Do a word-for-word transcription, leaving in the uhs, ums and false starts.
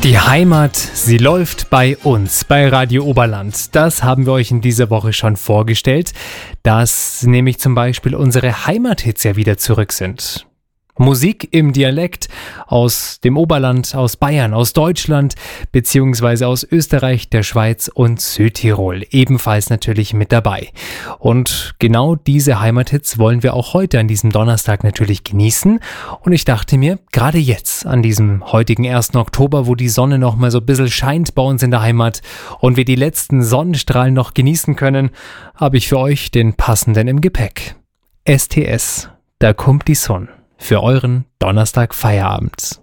Die Heimat, sie läuft bei uns, bei Radio Oberland. Das haben wir euch in dieser Woche schon vorgestellt, dass nämlich zum Beispiel unsere Heimathits ja wieder zurück sind. Musik im Dialekt aus dem Oberland, aus Bayern, aus Deutschland beziehungsweise aus Österreich, der Schweiz und Südtirol ebenfalls natürlich mit dabei. Und genau diese Heimathits wollen wir auch heute an diesem Donnerstag natürlich genießen. Und ich dachte mir, gerade jetzt, an diesem heutigen ersten Oktober, wo die Sonne noch mal so ein bisschen scheint bei uns in der Heimat und wir die letzten Sonnenstrahlen noch genießen können, habe ich für euch den passenden im Gepäck. S T S, da kommt die Sonne. Für euren Donnerstag Feierabend.